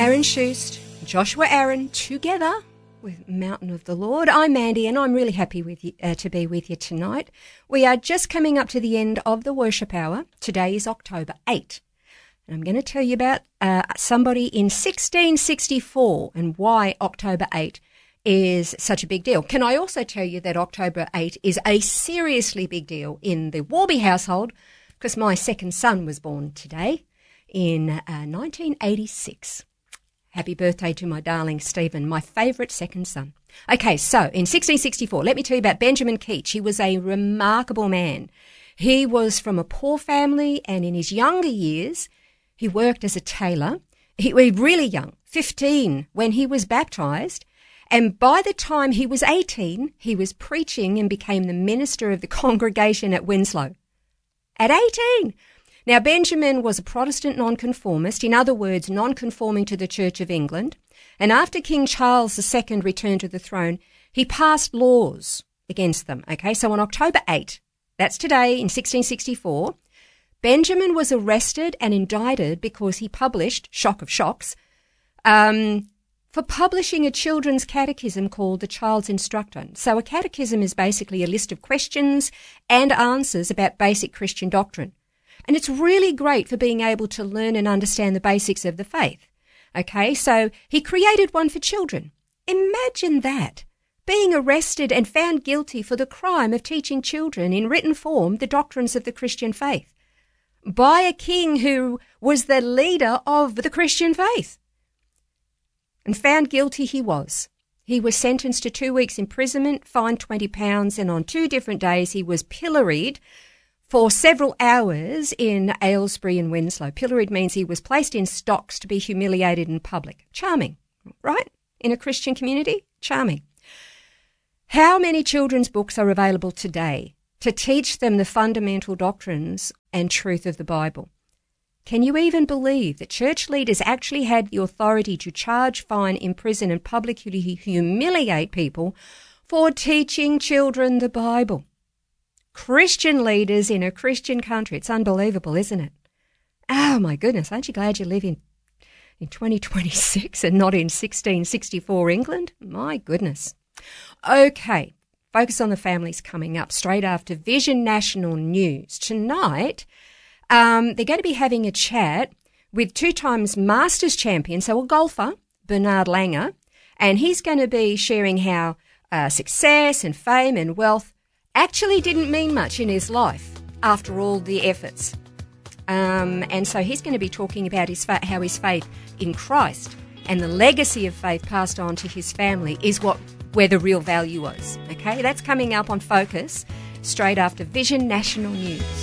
Aaron Schust, Joshua Aaron, together with Mountain of the Lord. I'm Mandy, and I'm really happy with you, to be with you tonight. We are just coming up to the end of the worship hour. Today is October 8. And I'm going to tell you about somebody in 1664 and why October 8 is such a big deal. Can I also tell you that October 8 is a seriously big deal in the Warby household, because my second son was born today in 1986. Happy birthday to my darling Stephen, my favourite second son. Okay, so in 1664, let me tell you about Benjamin Keach. He was a remarkable man. He was from a poor family, and in his younger years, he worked as a tailor. He was really young, 15, when he was baptised. And by the time he was 18, he was preaching and became the minister of the congregation at Winslow. At 18! Now, Benjamin was a Protestant nonconformist, in other words, nonconforming to the Church of England. And after King Charles II returned to the throne, he passed laws against them. Okay, so on October 8, that's today in 1664, Benjamin was arrested and indicted because he published, shock of shocks, for publishing a children's catechism called the Child's Instructor. So a catechism is basically a list of questions and answers about basic Christian doctrine. And it's really great for being able to learn and understand the basics of the faith. Okay, so he created one for children. Imagine that, being arrested and found guilty for the crime of teaching children in written form the doctrines of the Christian faith by a king who was the leader of the Christian faith. And found guilty he was. He was sentenced to 2 weeks imprisonment, fined £20, and on 2 different days he was pilloried for several hours in Aylesbury and Winslow. Pilloried means he was placed in stocks to be humiliated in public. Charming, right? In a Christian community? Charming. How many children's books are available today to teach them the fundamental doctrines and truth of the Bible? Can you even believe that church leaders actually had the authority to charge, fine, imprison, and publicly humiliate people for teaching children the Bible? Christian leaders in a Christian country. It's unbelievable, isn't it? Oh, my goodness. Aren't you glad you live in 2026 and not in 1664 England? My goodness. Okay, Focus on the Family's coming up straight after Vision National News. Tonight, they're going to be having a chat with 2 times Masters champion, so a golfer, Bernard Langer, and he's going to be sharing how success and fame and wealth actually didn't mean much in his life after all the efforts. And so he's going to be talking about how his faith in Christ and the legacy of faith passed on to his family is where the real value was. Okay, that's coming up on Focus straight after Vision National News.